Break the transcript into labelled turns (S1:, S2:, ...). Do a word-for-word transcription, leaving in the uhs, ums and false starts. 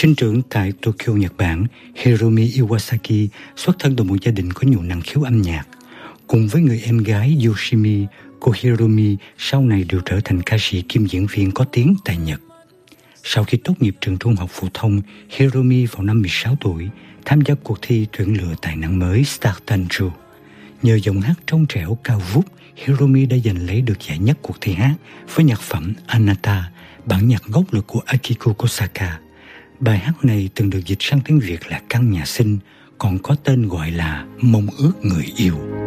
S1: Sinh trưởng tại Tokyo, Nhật Bản, Hiromi Iwasaki xuất thân từ một gia đình có nhiều năng khiếu âm nhạc. Cùng với người em gái Yoshimi, cô Hiromi sau này đều trở thành ca sĩ kiêm diễn viên có tiếng tại Nhật. Sau khi tốt nghiệp trường trung học phổ thông, Hiromi vào năm mười sáu tuổi tham gia cuộc thi tuyển lựa tài năng mới Star Tanjo. Nhờ giọng hát trong trẻo cao vút, Hiromi đã giành lấy được giải nhất cuộc thi hát với nhạc phẩm Anata, bản nhạc gốc là của Akiko Kosaka. Bài hát này từng được dịch sang tiếng Việt là Căn Nhà Xinh, còn có tên gọi là Mong Ước Người Yêu.